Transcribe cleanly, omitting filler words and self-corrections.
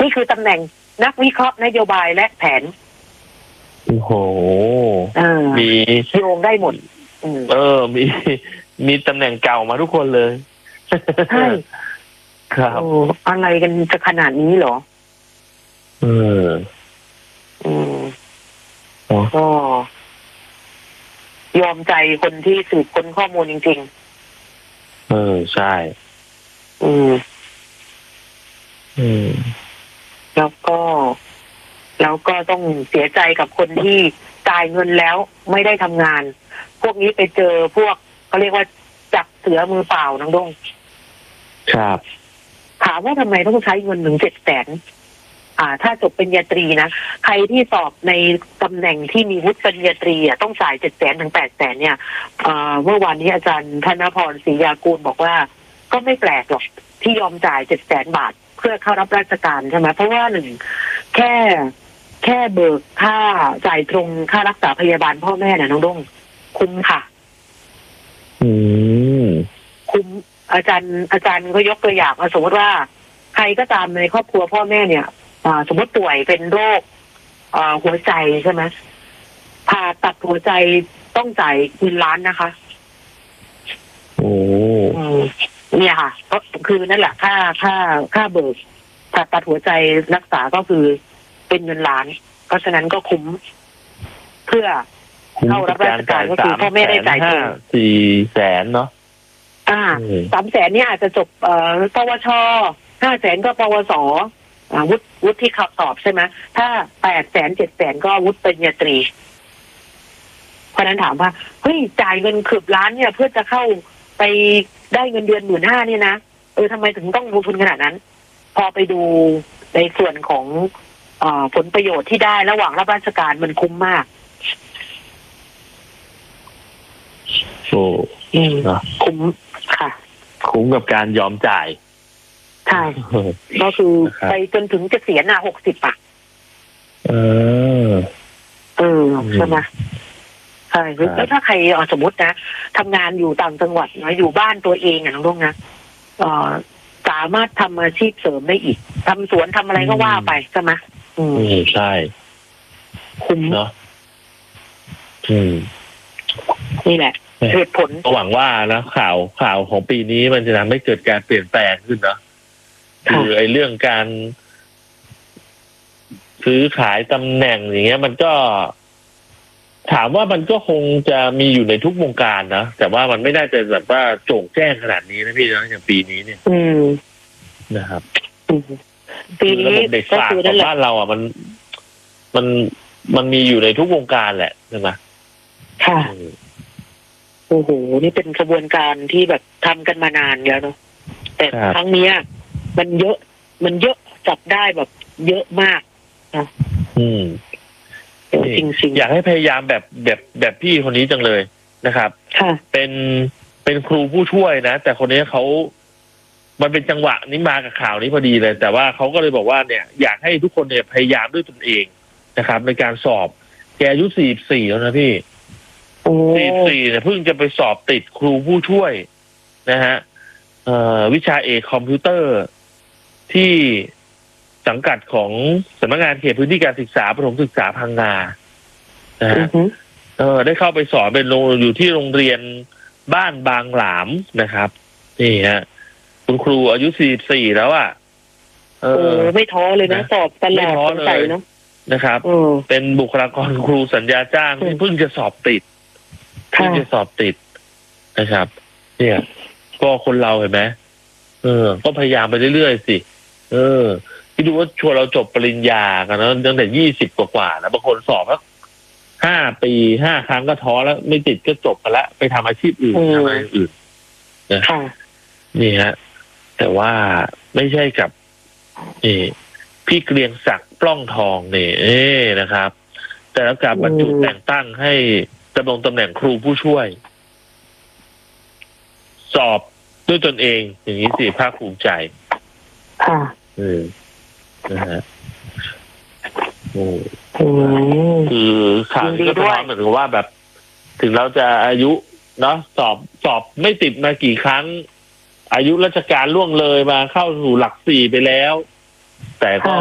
นี่คือตำแหน่งนักวิเคราะห์นโยบายและแผนโอ้โหมีโยงได้หมดมีตำแหน่งเก่ามาทุกคนเลยใช่ครับอะไรกันจะขนาดนี้เหรอก็ยอมใจคนที่สืบค้นข้อมูลจริงๆใช่แล้วก็ต้องเสียใจกับคนที่จ่ายเงินแล้วไม่ได้ทำงานพวกนี้ไปเจอพวกเขาเรียกว่าจับเสือมือเปล่าน้องดงครับถามว่าทำไมต้องใช้เงินถึง700,000ถ้าจบปริญญาตรีนะใครที่สอบในตำแหน่งที่มีวุฒิปริญญาตรีต้องจ่าย700,000 ถึง 800,000เนี่ยเมื่อวานนี้อาจารย์ธนพรศรียากูลบอกว่าก็ไม่แปลกหรอกที่ยอมจ่าย700,000 บาทเพื่อเข้ารับราชการใช่ไหมเพราะว่าหนึ่งแค่เบิกค่าจ่ายตรงค่ารักษาพยาบาลพ่อแม่น่ะน้องดงคุ้มค่ะคุ้มอาจารย์ก็ยกตัวอย่างสมมติว่าใครก็ตามในครอบครัวพ่อแม่เนี่ยสมมติป่วยเป็นโรคหัวใจใช่ไหมผ่าตัดหัวใจต้องจ่ายเงินล้านนะคะเนี่ยค่ะก็คือนั่นแหละค่าเบิกผ่าตัดหัวใจรักษาก็คือเป็นเงินล้านเพราะฉะนั้นก็คุ้มเพื่อเข้ารับราชการก็คือพ่อแม่ได้จ่ายเอง 400,000เนาะ 300,000เนี่ยอาจจะจบปวช500,000ก็ปวสวุฒิที่ขับสอบใช่ไหมถ้า800,000 700,000ก็วุฒิปริญญาตรีเพราะนั้นถามว่าเฮ้ยจ่ายเงินเกือบล้านเนี่ยเพื่อจะเข้าไปได้เงินเดือน15,000เนี่ยนะทำไมถึงต้องลงทุนขนาดนั้นพอไปดูในส่วนของผลประโยชน์ที่ได้ระหว่างรับราชการมันคุ้มมากคุ้มค่ะคุ้มกับการยอมจ่ายใช่ก็คือไปจนถึงเกษียณ60ใช่ไหมใช่แล้วถ้าใครสมมตินะทำงานอยู่ต่างจังหวัดนะอยู่บ้านตัวเองน้องดงนะสามารถทำอาชีพเสริมได้อีกทำสวนทำอะไรก็ว่าไปใช่ไหมใช่คุ้มเนาะนี่แหละเหตุผลหวังว่านะข่าวของปีนี้มันจะทำให้เกิดการเปลี่ยนแปลงขึ้นเนาะคือไอ้เรื่องการซื้อขายตำแหน่งอย่างเงี้ยมันก็ถามว่ามันก็คงจะมีอยู่ในทุกวงการนะแต่ว่ามันไม่ได้จะแบบว่าโจ่งแจ้งขนาดนี้นะพี่นะอย่างปีนี้เนี่ยนะครับปีนี้ระบบเด็กฝากของบ้านเรามันมีอยู่ในทุกวงการแหละใช่ไหมค่ะโอ้โหนี่เป็นกระบวนการที่แบบทำกันมานานแล้วเนาะแต่ครั้งนี้มันเยอะจับได้แบบเยอะมากนะจริงอยากให้พยายามแบบพี่คนนี้จังเลยนะครับเป็นครูผู้ช่วยนะแต่คนนี้มันเป็นจังหวะนี้มากับข่าวนี้พอดีเลยแต่ว่าเขาก็เลยบอกว่าเนี่ยอยากให้ทุกคนเนี่ยพยายามด้วยตนเองนะครับในการสอบแกอายุ44แล้วนะพี่44เนี่ยเพิ่งจะไปสอบติดครูผู้ช่วยนะฮะวิชาเอกคอมพิวเตอร์ที่สังกัดของสำนักงานเขตพื้นที่การศึกษาประถมศึกษาพังงานะฮะได้เข้าไปสอนเป็นอยู่ที่โรงเรียนบ้านบางหลามนะครับนี่ฮะคุณครูอายุ44แล้วอ่ะไม่ท้อเลยนะสอบตลอดเลยนะครับเป็นบุคลากรครูสัญญาจ้างที่เพิ่งจะสอบติดนะครับเนี่ยก็คนเราเห็นไหมก็พยายามไปเรื่อยๆสิที่ดูว่าชวนเราจบปริญญากันนะตั้งแต่20กว่าแล้วบางคนสอบแล้ว5 ปี5 ครั้งก็ท้อแล้วไม่ติดก็จบไปแล้วไปทำอาชีพอื่นทำอะไรอื่นนะนี่ฮะแต่ว่าไม่ใช่กับพี่เกรียงศักดิ์ปล้องทองเนี่ยนะครับแต่แล้วการบรรจุแต่งตั้งให้ดำรงตำแหน่งครูผู้ช่วยสอบด้วยตนเองอย่างนี้สิภาคภูมิใจนะฮะคือข่าวนี้ก็สะท้อนเหมือนกับว่าแบบถึงเราจะอายุเนาะสอบไม่ติดมากี่ครั้งอายุราชการล่วงเลยมาเข้าสู่หลัก4ไปแล้วแต่ก็